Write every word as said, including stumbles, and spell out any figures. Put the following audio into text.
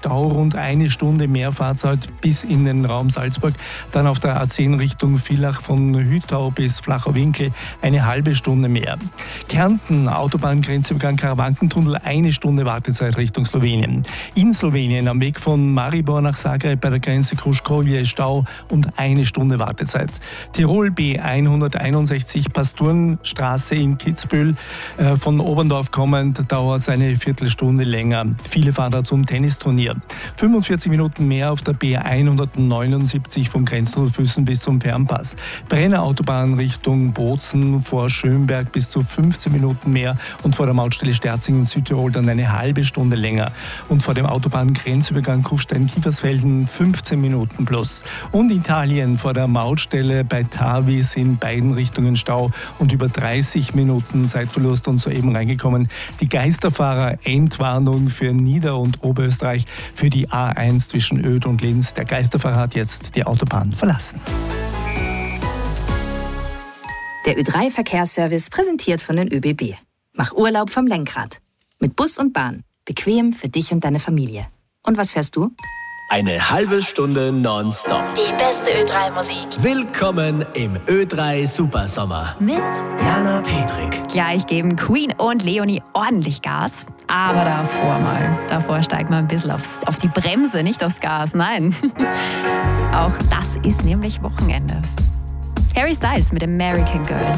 Stau rund eine Stunde mehr Fahrzeit bis in den Raum Salzburg. Dann auf der A zehn Richtung Villach von Hüttau bis Flacher Winkel eine halbe Stunde mehr. Kärnten, Autobahngrenzübergang Karawankentunnel, eine Stunde Wartezeit Richtung Slowenien. In Slowenien am Weg von Maribor nach Zagreb bei der Grenze Kruškovje Stau und eine Stunde Wartezeit. Tirol B hunderteinundsechzig Pastorenstraße in Kitzbühel, äh, von Oberndorf kommend dauert es eine Viertelstunde länger. Viele fahren da zum Tennisturnier. fünfundvierzig Minuten mehr auf der B hundertneunundsiebzig vom Grenztunnel Füssen bis zum Fernpass. Brenner Autobahn Richtung Bozen vor Schönberg bis zu fünfzehn Minuten mehr und vor der Mautstelle Sterzing in Südtirol dann eine halbe Stunde länger. Und vor dem Autobahngrenzübergang Kufstein-Kiefersfelden fünfzehn Minuten plus. Und Italien vor der Mautstelle bei Tavis in beiden Richtungen Stau und über dreißig Minuten Zeitverlust und soeben reingekommen. Die Geisterfahrer Endwarnung für Nieder- und Oberösterreich für die A eins zwischen Oedt und Linz. Der Geisterfahrer hat jetzt die Autobahn verlassen. Der Ö drei Verkehrsservice präsentiert von den ÖBB. Mach Urlaub vom Lenkrad. Mit Bus und Bahn. Bequem für dich und deine Familie. Und was fährst du? Eine halbe Stunde nonstop. Die beste Ö drei Musik. Willkommen im Ö drei Supersommer. Mit Jana Petrik. Gleich geben Queen und Leonie ordentlich Gas. Aber davor mal, davor steigen wir ein bisschen aufs, auf die Bremse, nicht aufs Gas, nein. Auch das ist nämlich Wochenende. Harry Styles mit American Girl.